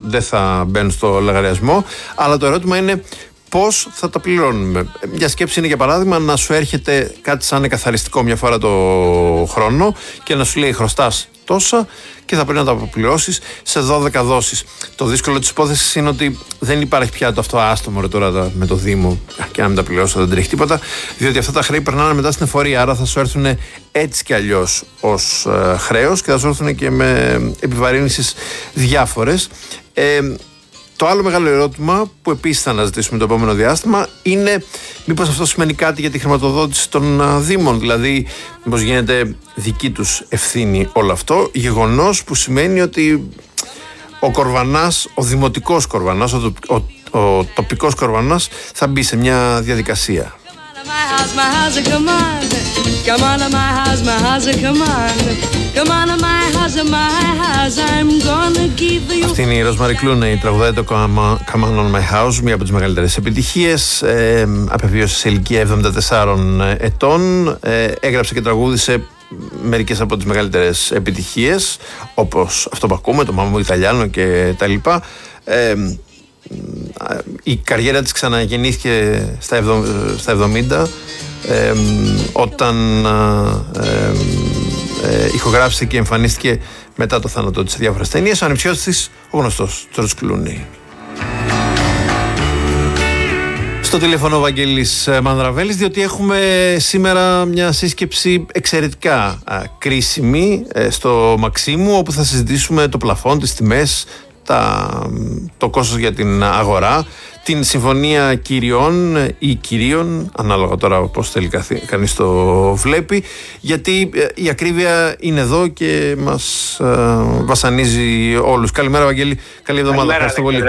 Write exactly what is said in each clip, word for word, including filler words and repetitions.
δεν θα μπαίνουν στο λογαριασμό. Αλλά το ερώτημα είναι πώς θα τα πληρώνουμε. Μια σκέψη είναι, για παράδειγμα, να σου έρχεται κάτι σαν εκαθαριστικό μια φορά το χρόνο και να σου λέει χρωστάς τόσα και θα πρέπει να τα αποπληρώσεις σε δώδεκα δόσεις. Το δύσκολο της υπόθεσης είναι ότι δεν υπάρχει πια το αυτό άστομο τώρα με το Δήμο και να μην τα πληρώσω δεν τρέχει τίποτα, διότι αυτά τα χρέη περνάνε μετά στην εφορία, άρα θα σου έρθουν έτσι κι αλλιώς ως ε, χρέος και θα σου έρθουν και με επιβαρύνσεις διάφορες. Ε, Το άλλο μεγάλο ερώτημα που επίσης θα αναζητήσουμε το επόμενο διάστημα είναι μήπως αυτό σημαίνει κάτι για τη χρηματοδότηση των Δήμων, δηλαδή μήπως γίνεται δική τους ευθύνη όλο αυτό, γεγονός που σημαίνει ότι ο Κορβανάς, ο δημοτικός Κορβανάς, ο, ο, ο τοπικός Κορβανάς θα μπει σε μια διαδικασία. Αυτή είναι η Ροζμάρι Κλούνεϊ, τραγουδάει το Come On On My House, μία από τις μεγαλύτερες επιτυχίες. Ε, απεβίωσε σε ηλικία εβδομήντα τεσσάρων ετών. Ε, έγραψε και τραγούδισε μερικές από τις μεγαλύτερες επιτυχίες, όπως αυτό που ακούμε, το Μάμο Ιταλιάνο και τα λοιπά. Ε, η καριέρα της ξαναγεννήθηκε στα, εβδο, στα εβδομήντα ε, όταν ε, ε, ηχογράφησε και εμφανίστηκε μετά το θάνατό της σε διάφορες ταινίες. Ο ανιψιός της, ο γνωστός Τζορτζ Κλούνεϊ. Στο τηλέφωνο ο Βαγγέλης Μανδραβέλης, διότι έχουμε σήμερα μια σύσκεψη εξαιρετικά α, κρίσιμη ε, στο Μαξίμου, όπου θα συζητήσουμε το πλαφόν, τις τιμές, τα, το κόστος για την αγορά, την συμφωνία κυριών ή κυρίων, ανάλογα τώρα πώς θέλει κανείς το βλέπει, γιατί η ακρίβεια είναι εδώ και μας ε, βασανίζει όλους. Καλημέρα Βαγγέλη, καλή εβδομάδα. Ευχαριστώ πολύ.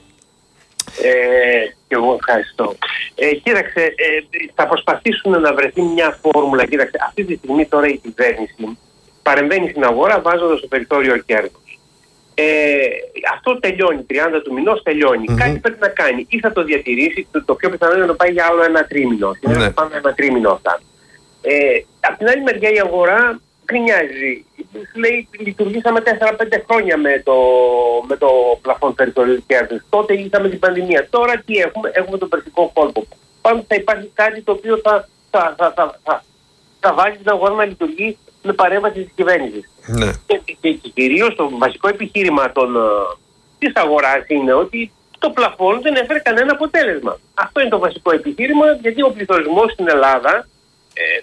Ε, και εγώ ευχαριστώ. Ε, κοίταξε, ε, θα προσπαθήσουν να βρεθεί μια φόρμουλα. Κοίταξε, αυτή τη στιγμή τώρα η κυβέρνηση παρεμβαίνει στην αγορά βάζοντας το περιθώριο κέρδους. Ε, αυτό τελειώνει, τριάντα του μηνός τελειώνει. Mm-hmm. Κάτι πρέπει να κάνει. Ή θα το διατηρήσει, το, το πιο πιθανό είναι να το πάει για άλλο ένα τρίμηνο. Mm-hmm. Να πάμε ένα τρίμηνο αυτά. Ε, απ' την άλλη μεριά η αγορά γκρινιάζει. Λέει, λειτουργήσαμε τέσσερα πέντε χρόνια με το, με το πλαφόν περιθωρίου κέρδους. Τότε είχαμε την πανδημία. Τώρα τι έχουμε, έχουμε τον περσικό κόλπο. Πάμε θα υπάρχει κάτι το οποίο θα, θα, θα, θα, θα, θα βάλει την αγορά να λειτουργεί με παρέμβαση της κυβέρνησης. Ναι. Και, και, και κυρίως το βασικό επιχείρημα των, της αγοράς είναι ότι το πλαφόν δεν έφερε κανένα αποτέλεσμα. Αυτό είναι το βασικό επιχείρημα, γιατί ο πληθωρισμός στην Ελλάδα, ε,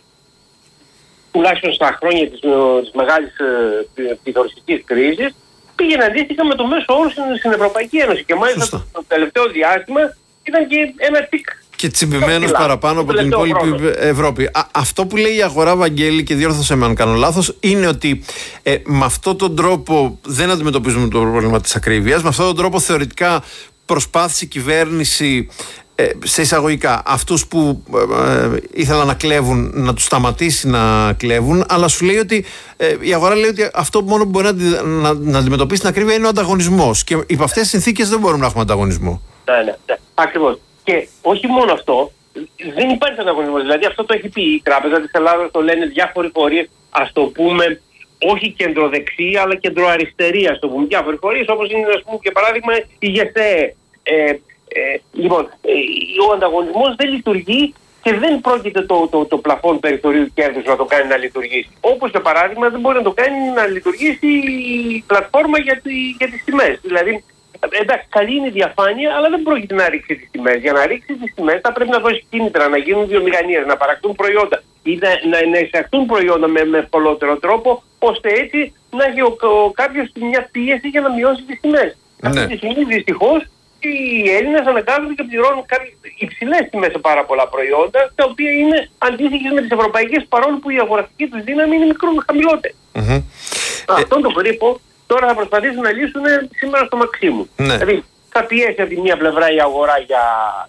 τουλάχιστον στα χρόνια της, της μεγάλης ε, πληθωριστικής κρίσης, πήγαινε αντίστοιχα με το μέσο όρο στην, στην Ευρωπαϊκή Ένωση. Και μάλιστα το, το τελευταίο διάστημα ήταν και ένα τικ. Και τσιμπημένος παραπάνω από την υπόλοιπη Ευρώπη. Α, αυτό που λέει η αγορά, Βαγγέλη, και διόρθωσε με αν κάνω λάθος, είναι ότι ε, με αυτόν τον τρόπο δεν αντιμετωπίζουμε το πρόβλημα της ακρίβειας. Με αυτόν τον τρόπο θεωρητικά προσπάθησε η κυβέρνηση, ε, σε εισαγωγικά, αυτούς που ε, ήθελαν να κλέβουν, να τους σταματήσει να κλέβουν, αλλά σου λέει ότι ε, η αγορά λέει ότι αυτό μόνο που μπορεί να, να, να αντιμετωπίσει την ακρίβεια είναι ο ανταγωνισμός. Και υπό αυτές τις συνθήκες δεν μπορούμε να έχουμε ανταγωνισμό. Ναι, ναι, ναι. Ακριβώς. Και όχι μόνο αυτό, δεν υπάρχει ανταγωνισμός. Δηλαδή αυτό το έχει πει η Τράπεζα της Ελλάδας, το λένε διάφοροι φορείς, ας το πούμε, όχι κεντροδεξί, αλλά κεντροαριστερή, ας το πούμε. Διάφοροι φορείς, όπως είναι, ας πούμε, και παράδειγμα η ΓΕΣΕ. Ε, ε, λοιπόν, ε, ο ανταγωνισμός δεν λειτουργεί και δεν πρόκειται το, το, το πλαφόν περιθωρίου κέρδους να το κάνει να λειτουργήσει. Όπως για παράδειγμα δεν μπορεί να το κάνει να λειτουργήσει η πλατφόρμα για, τη, για τις τιμές. Δηλαδή, εντάξει, καλή είναι η διαφάνεια, αλλά δεν πρόκειται να ρίξει τις τιμές. Για να ρίξει τις τιμές θα πρέπει να δώσει κίνητρα, να γίνουν βιομηχανίες, να παρακτούν προϊόντα ή να, να, να εισαχθούν προϊόντα με, με ευκολότερο τρόπο, ώστε έτσι να έχει ο, ο, κάποιος μια πίεση για να μειώσει τις τιμές. Ναι. Αυτή τη στιγμή δυστυχώς οι Έλληνες αναγκάζονται και πληρώνουν υψηλές τιμές σε πάρα πολλά προϊόντα, τα οποία είναι αντίστοιχες με τις ευρωπαϊκές, παρόλο που η αγοραστική τους δύναμη είναι μικρό, χαμηλότερη. Mm-hmm. Αυτό ε... το περίπου. Τώρα θα προσπαθήσουν να λύσουν σήμερα στο Μαξίμου. Ναι. Δηλαδή θα πιέσει από τη μία πλευρά η αγορά για,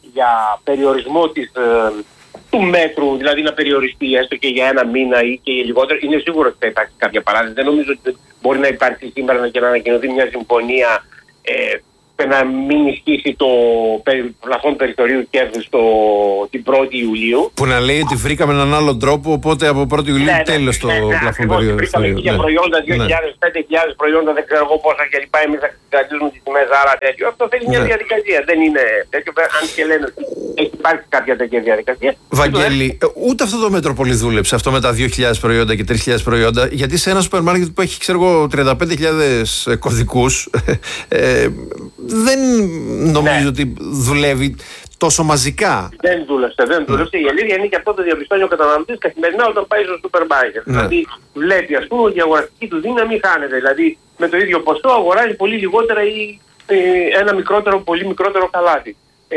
για περιορισμό της, ε, του μέτρου, δηλαδή να περιοριστεί έστω και για ένα μήνα ή και λιγότερο. Είναι σίγουρο ότι θα υπάρξει κάποια παράδειση. Δεν νομίζω ότι μπορεί να υπάρξει σήμερα και να ανακοινωθεί μια συμφωνία ε, και να μην ισχύσει το πλαφόν περιθωρίου κέρδους την πρώτη Ιουλίου. Που να λέει ότι βρήκαμε έναν άλλο τρόπο, οπότε από πρώτη Ιουλίου ναι, τέλος το ναι, ναι, πλαφόν περιθωρίου. Βρήκαμε για ναι. προϊόντα δύο χιλιάδες, πέντε χιλιάδες προϊόντα, δεν ξέρω εγώ πόσα κλπ. Εμείς θα κρατήσουμε τις τιμές, άρα τέτοιο. Αυτό θέλει μια ναι. διαδικασία. Δεν είναι τέτοιο, αν και λένε ότι έχει υπάρξει κάποια τέτοια διαδικασία. Βαγγέλη, ούτε αυτό το μέτρο πολύ δούλεψε, αυτό με τα δύο χιλιάδες προϊόντα και τρεις χιλιάδες προϊόντα, γιατί σε ένα σούπερ μάρκετ που έχει, ξέρω εγώ, τριάντα πέντε χιλιάδες κωδικούς, ε, δεν νομίζω ναι. ότι δουλεύει τόσο μαζικά. Δεν δούλεψε, δεν δούλεψε. Mm. Η αλήθεια είναι και αυτό το διαπιστώνει ο καταναλωτής καθημερινά όταν πάει στο σούπερ μάρκετ. Ναι. Δηλαδή βλέπει, ας πούμε, ότι η αγοραστική του δύναμη χάνεται. Δηλαδή με το ίδιο ποσό αγοράζει πολύ λιγότερα ή ε, ένα μικρότερο, πολύ μικρότερο καλάτι. Ε,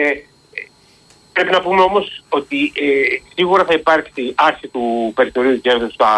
πρέπει να πούμε όμως ότι ε, σίγουρα θα υπάρξει άρση του περιθωρίου κέρδους στα,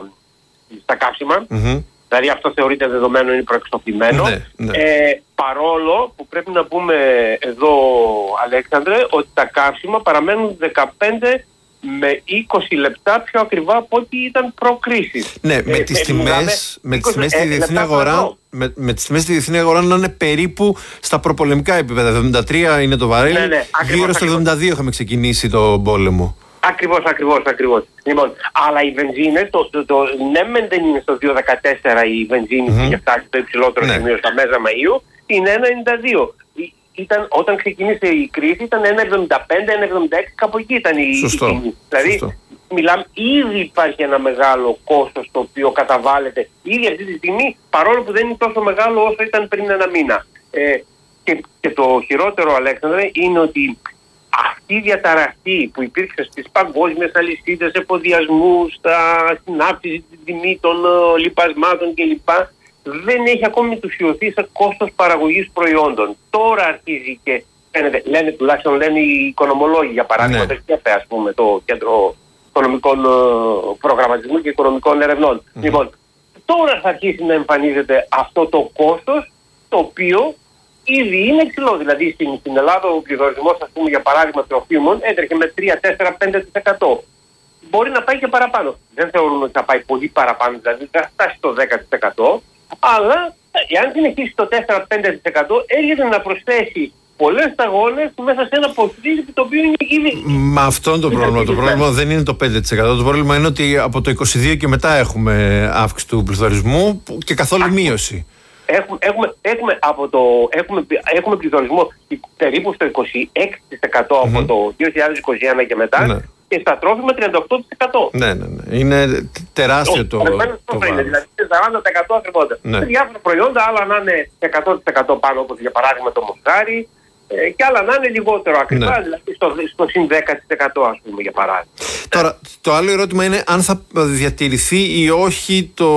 στα καύσιμα. Mm-hmm. Δηλαδή αυτό θεωρείται δεδομένο, είναι προεξοφλημένο. Ναι, ναι. Ε, παρόλο που πρέπει να πούμε εδώ, Αλέξανδρε, ότι τα καύσιμα παραμένουν δεκαπέντε με είκοσι λεπτά πιο ακριβά από ό,τι ήταν προκρίσεις. Ναι, ε, με τις τιμές, με τις τιμές στη διεθνή αγορά, με, με τις τιμές στη διεθνή αγορά να είναι περίπου στα προπολεμικά επίπεδα. εβδομήντα τρία είναι το βαρέλι, ναι, ναι, ακριβώς, γύρω στο εβδομήντα δύο είχαμε ξεκινήσει τον πόλεμο. Ακριβώς, ακριβώς, ακριβώς. Λοιπόν, αλλά οι βενζίνες, το, το, το, ναι μεν δεν είναι στο δύο δεκατέσσερα η βενζίνη που mm-hmm. έχει φτάσει το υψηλότερο ναι. σημείο στα μέσα Μαΐου, είναι ένα ενενήντα δύο. Ήταν, όταν ξεκίνησε η κρίση ήταν ένα εβδομήντα πέντε, ένα εβδομήντα έξι, κάπου εκεί ήταν η, Σωστό. η τιμή. Δηλαδή, Σωστό. μιλάμε, ήδη υπάρχει ένα μεγάλο κόστος το οποίο καταβάλλεται ήδη αυτή τη στιγμή, παρόλο που δεν είναι τόσο μεγάλο όσο ήταν πριν ένα μήνα. Ε, και, και το χειρότερο, Αλέξανδρε, είναι ότι αυτή η διαταραχή που υπήρξε στις παγκόσμιες αλυσίδες εφοδιασμού, στα συνάψεις, την τιμή των uh, λιπασμάτων κλπ. Δεν έχει ακόμη μετουσιωθεί σε κόστος παραγωγής προϊόντων. Τώρα αρχίζει και φαίνεται, λένε, τουλάχιστον λένε οι οικονομολόγοι, για παράδειγμα, ναι. το ΚΕΠΕ, ας πούμε, το Κέντρο Οικονομικών uh, Προγραμματισμού και Οικονομικών Ερευνών. Mm. Λοιπόν, τώρα θα αρχίσει να εμφανίζεται αυτό το κόστος, το οποίο ήδη είναι υψηλό. Δηλαδή στην, στην Ελλάδα ο πληθωρισμός, ας πούμε, για παράδειγμα τροφίμων έτρεχε με τρία, τέσσερα, πέντε τοις εκατό. Μπορεί να πάει και παραπάνω. Δεν θεωρούμε ότι θα πάει πολύ παραπάνω, δηλαδή θα φτάσει στο δέκα τοις εκατό. Αλλά εάν συνεχίσει το τέσσερα με πέντε τοις εκατό έρχεται να προσθέσει πολλές σταγόνες μέσα σε ένα ποσοστό το οποίο είναι ήδη. Μα αυτό είναι το πρόβλημα. Το πρόβλημα δεν είναι το πέντε τοις εκατό. Το πρόβλημα είναι ότι από το είκοσι δύο και μετά έχουμε αύξηση του πληθωρισμού και καθόλου μείωση. Έχουμε, έχουμε, έχουμε, από το, έχουμε, έχουμε πληθωρισμό περίπου στο είκοσι έξι τοις εκατό mm-hmm. από το δύο χιλιάδες είκοσι ένα και μετά ναι. και στα τρόφιμα τριάντα οκτώ τοις εκατό. Ναι, ναι, ναι. Είναι τεράστιο το, το, το βάρος. Δηλαδή σαράντα τοις εκατό ακριβότερα. Ναι. Σε διάφορα προϊόντα, άλλα να είναι εκατό τοις εκατό πάνω, όπως για παράδειγμα το μοσχάρι, ε, και άλλα να είναι λιγότερο ακριβά, ναι. δηλαδή στο, στο συν δέκα τοις εκατό ας πούμε για παράδειγμα. Τώρα, το άλλο ερώτημα είναι αν θα διατηρηθεί ή όχι το,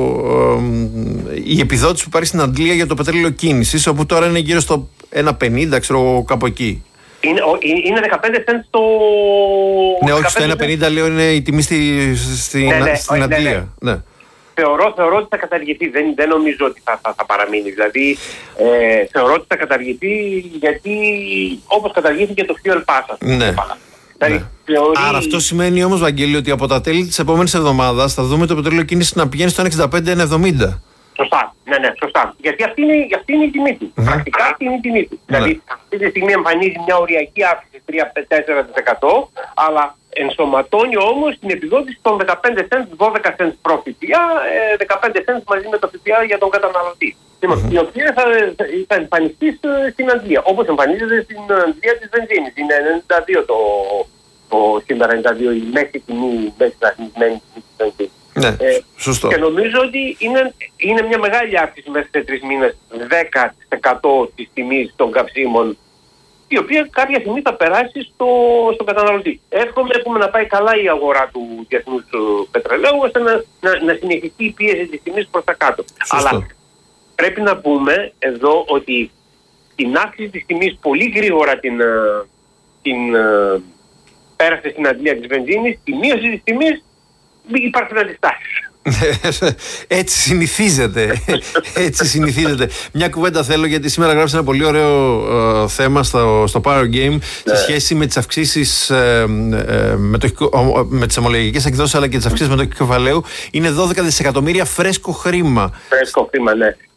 ε, η επιδότηση που υπάρχει στην Αγγλία για το πετρέλαιο κίνησης, όπου τώρα είναι γύρω στο ένα πενήντα, ξέρω κάπου εκεί. Είναι, είναι δεκαπέντε cents το... Ναι, όχι, στο ένα πενήντα λέω είναι η τιμή στη, στη, ναι, ναι, στην ναι, Αγγλία. Ναι, ναι. Θεωρώ, θεωρώ ότι θα καταργηθεί. Δεν, δεν νομίζω ότι θα, θα, θα παραμείνει. Δηλαδή, ε, θεωρώ ότι θα καταργηθεί γιατί όπως καταργήθηκε το Fuel Pass. Ναι. Δηλαδή, ναι. Θεωρεί... Άρα αυτό σημαίνει όμως, Βαγγέλη, ότι από τα τέλη της επόμενης εβδομάδας θα δούμε το πετρέλαιο κίνηση να πηγαίνει στο ένα εξήντα πέντε με ένα εβδομήντα. Σωστά, ναι, ναι, σωστά. Γιατί αυτή είναι, αυτή είναι η τιμή του. Mm-hmm. Πρακτικά αυτή είναι η τιμή του. Mm-hmm. Δηλαδή, αυτή τη στιγμή εμφανίζει μια οριακή αύξηση τρία με τέσσερα τοις εκατό, αλλά ενσωματώνει όμως την επιδότηση των δεκαπέντε cents, δώδεκα cents προ ΦΠΑ, δεκαπέντε cents μαζί με το ΦΠΑ για τον καταναλωτή. Mm-hmm. Η οποία θα, θα εμφανιστεί στην Αγγλία, όπως εμφανίζεται στην Αγγλία της βενζίνης. Είναι ενενήντα δύο το, το σήμερα ενενήντα δύο η μέση τιμή, μέση δαχμισμένη τιμή της βενζίνης. Ναι, ε, σωστό. Και νομίζω ότι είναι, είναι μια μεγάλη αύξηση μέσα σε τρεις μήνες, δέκα τοις εκατό της τιμής των καυσίμων, η οποία κάποια στιγμή θα περάσει στο, στον καταναλωτή. Εύχομαι έχουμε να πάει καλά η αγορά του διεθνούς πετρελαίου, ώστε να, να, να συνεχιστεί η πίεση της τιμής προς τα κάτω. Σωστό. Αλλά πρέπει να πούμε εδώ ότι την αύξηση της τιμής πολύ γρήγορα την, την πέρασε στην Αγγλία της βενζίνης, η μείωση της τιμής μην υπάρχουν αντιστάσεις. Έτσι συνηθίζεται. Έτσι συνηθίζεται. Μια κουβέντα θέλω, γιατί σήμερα γράψει ένα πολύ ωραίο uh, θέμα στο, στο Power Game, σε σχέση με τις αυξήσεις uh, uh, με, uh, με τις ομολογικές εκδόσεις, αλλά και τις αυξήσεις με το κεφαλαίου. Είναι δώδεκα δισεκατομμύρια φρέσκο χρήμα. Φρέσκο χρήμα, ναι.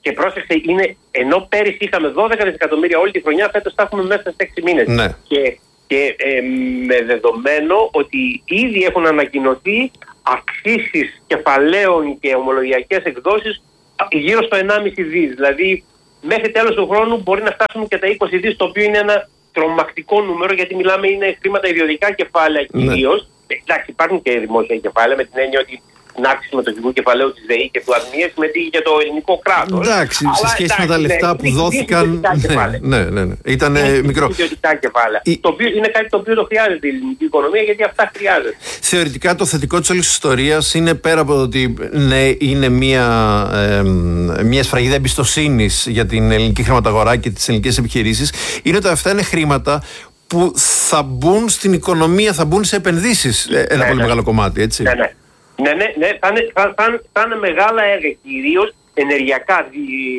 Και πρόσεξε, είναι, ενώ πέρυσι είχαμε δώδεκα δισεκατομμύρια όλη τη χρονιά, φέτος θα έχουμε μέσα σε έξι μήνες. Ναι. Και, και ε, με δεδομένο ότι ήδη έχουν ανακοινωθεί αυξήσεις κεφαλαίων και ομολογιακές εκδόσεις γύρω στο ενάμιση δις. Δηλαδή, μέχρι τέλος του χρόνου μπορεί να φτάσουμε και τα είκοσι δις, το οποίο είναι ένα τρομακτικό νούμερο, γιατί μιλάμε είναι χρήματα ιδιωτικά κεφάλαια κυρίως. Ναι. Εντάξει, υπάρχουν και δημόσια κεφάλαια, με την έννοια ότι την αύξηση συμμετοχικού κεφαλαίου της ΔΕΗ και του ΑΔΜΙΕ συμμετείχε και το ελληνικό κράτος. Εντάξει, αλλά, σε σχέση εντάξει, με τα λεφτά ναι, που δόθηκαν. Ναι, ναι, ναι. Ήταν μικρό. Ιδιωτικά κεφάλαια. Η... Το οποίο είναι κάτι το οποίο το χρειάζεται η ελληνική οικονομία, γιατί αυτά χρειάζεται. Θεωρητικά το θετικό της όλης ιστορίας είναι, πέρα από το ότι ναι, είναι μια, ε, μια σφραγίδα εμπιστοσύνης για την ελληνική χρηματαγορά και τις ελληνικές επιχειρήσεις, είναι ότι αυτά είναι χρήματα που θα μπουν στην οικονομία, θα μπουν σε επενδύσεις ένα ναι, πολύ ναι. μεγάλο κομμάτι, έτσι. Ναι, ναι. Ναι, ναι, ναι, θα είναι, θα, θα, θα είναι μεγάλα έργα, κυρίως ενεργειακά,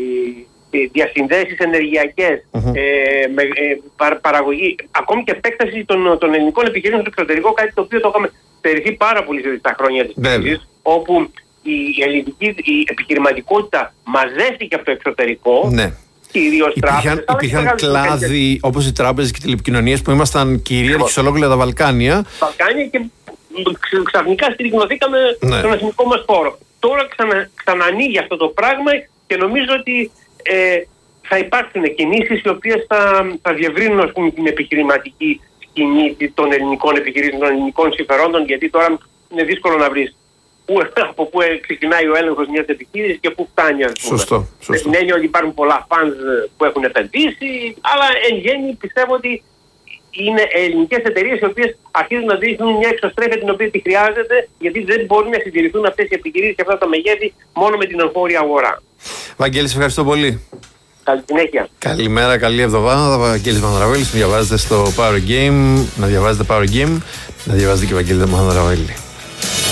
δι, διασυνδέσεις ενεργειακές, mm-hmm. ε, με, ε, παρα, παραγωγή, ακόμη και επέκταση των, των ελληνικών επιχειρήσεων στο εξωτερικό, κάτι το οποίο το είχαμε στερηθεί πάρα πολύ στα χρόνια της κρίσης, όπου η ελληνική η επιχειρηματικότητα μαζεύτηκε από το εξωτερικό. Ναι. Κυρίως υπήρχαν, υπήρχαν κλάδοι όπως οι τράπεζες και οι τηλεπικοινωνίες που ήμασταν κυρίαρχοι σε ολόκληρα τα Βαλκάνια. Βαλκάνια και ξαφνικά στηριγνωθήκαμε ναι. στον εθνικό μας χώρο. Τώρα ξανα, ξανανοίγει αυτό το πράγμα και νομίζω ότι ε, θα υπάρξουν κινήσεις οι οποίες θα, θα διευρύνουν, ας πούμε, την επιχειρηματική σκηνή των ελληνικών επιχειρήσεων, των ελληνικών συμφερόντων, γιατί τώρα είναι δύσκολο να βρεις που, από πού ξεκινάει ο έλεγχος μιας επιχείρησης και πού φτάνει, ας πούμε. Σωστό, σωστό. Με την έννοια ότι υπάρχουν πολλά φανς που έχουν επενδύσει, αλλά εν γέννη πιστεύω ότι είναι ελληνικές εταιρείες οι οποίες αρχίζουν να δείχνουν μια εξωστρέφεια την οποία τη χρειάζεται, γιατί δεν μπορεί να συντηρηθούν αυτές οι επιχειρήσεις και αυτά τα μεγέθη μόνο με την εγχώρια αγορά. Βαγγέλη, σε ευχαριστώ πολύ. Καλή συνέχεια. Καλημέρα, καλή εβδομάδα. Βαγγέλης Μανδραβέλης, να διαβάζετε στο Power Game, να διαβάζετε Power Game, να διαβάζετε και Βαγγέλη Μανδραβέλη.